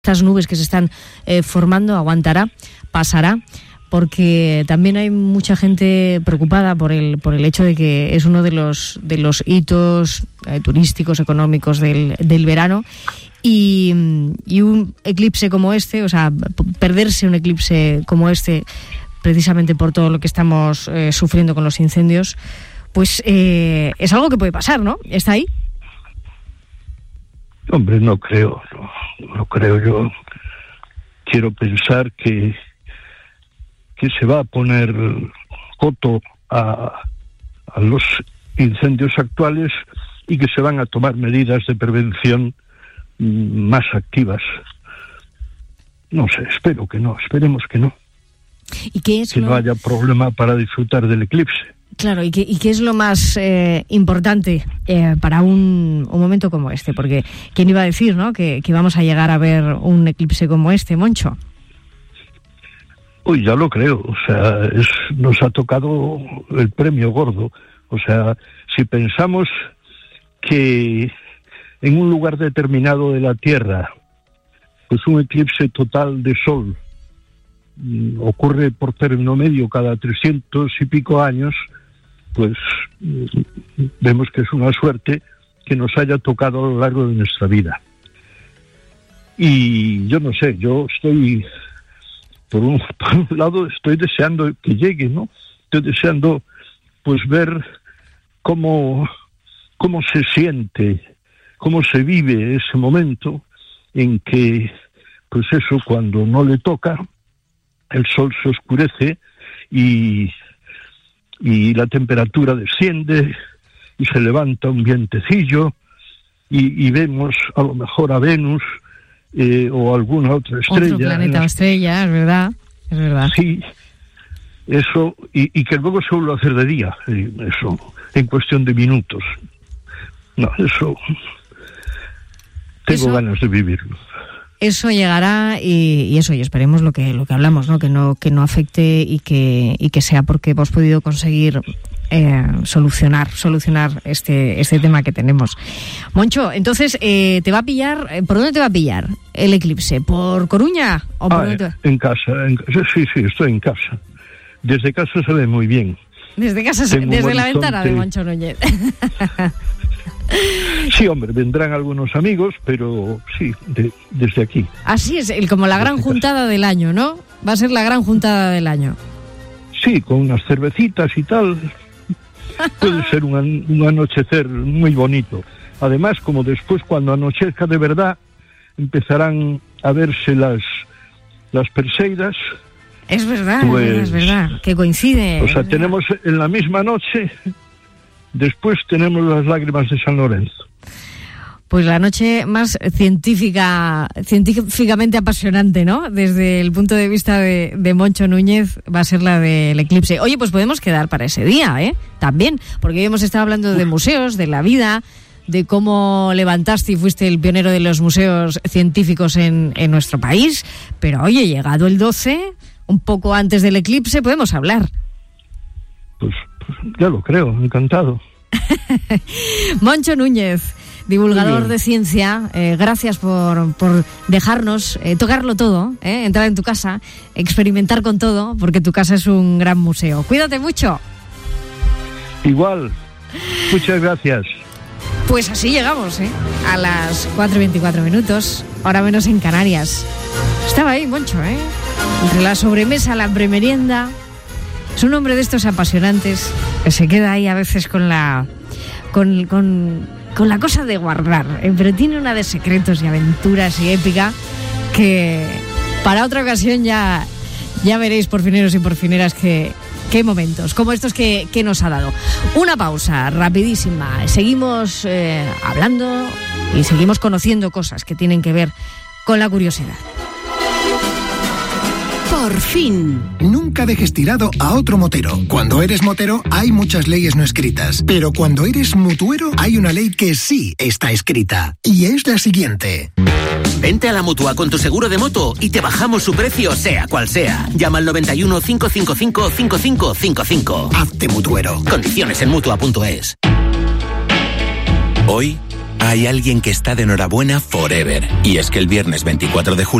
estas nubes que se están formando aguantará, pasará, porque también hay mucha gente preocupada por el hecho de que es uno de los hitos turísticos, económicos del verano, y un eclipse como este, o sea, perderse un eclipse como este, precisamente por todo lo que estamos sufriendo con los incendios, pues es algo que puede pasar, ¿no? ¿Está ahí? Hombre, no creo. Yo quiero pensar que se va a poner coto a los incendios actuales y que se van a tomar medidas de prevención más activas. No sé, esperemos que no. ¿Y qué es que no haya problema para disfrutar del eclipse. Claro, ¿y qué es lo más importante para un momento como este? Porque ¿quién iba a decir, no, que vamos a llegar a ver un eclipse como este, Moncho? Uy, ya lo creo, o sea, nos ha tocado el premio gordo. O sea, si pensamos que en un lugar determinado de la Tierra, pues un eclipse total de sol ocurre por término medio cada 300 y pico años, pues vemos que es una suerte que nos haya tocado a lo largo de nuestra vida. Y yo no sé, yo estoy... Por un lado estoy deseando que llegue, ¿no? Estoy deseando pues ver cómo se siente, cómo se vive ese momento en que, pues eso, cuando no le toca, el sol se oscurece y la temperatura desciende y se levanta un vientecillo y vemos a lo mejor a Venus, o alguna otra estrella. Otro planeta o estrella, es verdad. Sí, eso, y que luego se vuelve a hacer de día, eso, en cuestión de minutos. No, eso tengo ganas de vivirlo. Eso llegará y esperemos lo que hablamos, ¿no? Que no afecte y que sea porque hemos podido conseguir solucionar este tema que tenemos. Moncho, entonces te va a pillar, ¿por dónde te va a pillar el eclipse? ¿Por Coruña o por dónde? En casa, sí, estoy en casa. Desde casa se ve muy bien. Desde casa, desde la ventana de Moncho Núñez. Sí, hombre, vendrán algunos amigos, pero sí, desde aquí. Así es, como la gran juntada del año, ¿no? Va a ser la gran juntada del año. Sí, con unas cervecitas y tal. Puede ser un anochecer muy bonito. Además, como después, cuando anochezca de verdad, empezarán a verse las Perseidas. Es verdad, pues, es verdad, que coincide. O sea, tenemos en la misma noche, después tenemos las lágrimas de San Lorenzo. Pues la noche más científicamente apasionante, ¿no? Desde el punto de vista de Moncho Núñez va a ser la del eclipse. Oye, pues podemos quedar para ese día, también, porque hoy hemos estado hablando de museos, de la vida, de cómo levantaste y fuiste el pionero de los museos científicos en nuestro país, pero oye, llegado el 12, un poco antes del eclipse, podemos hablar. Pues ya lo creo, encantado. Moncho Núñez, divulgador de ciencia, gracias por dejarnos tocarlo todo, entrar en tu casa, experimentar con todo, porque tu casa es un gran museo. Cuídate mucho. Igual, muchas gracias. Pues así llegamos, a las 4:24, hora menos en Canarias. Estaba ahí Moncho, entre la sobremesa, la premerienda. Es un hombre de estos apasionantes que se queda ahí a veces con la cosa de guardar, pero tiene una de secretos y aventuras y épica que para otra ocasión ya veréis, porfineros y porfineras, qué momentos como estos que nos ha dado. Una pausa rapidísima, seguimos hablando y seguimos conociendo cosas que tienen que ver con la curiosidad. Por fin. Nunca dejes tirado a otro motero. Cuando eres motero hay muchas leyes no escritas, pero cuando eres mutuero hay una ley que sí está escrita, y es la siguiente. Vente a la Mutua con tu seguro de moto y te bajamos su precio sea cual sea. Llama al 91 555 5555. Hazte mutuero. Condiciones en Mutua.es. Hoy hay alguien que está de enhorabuena forever, y es que el viernes 24 de julio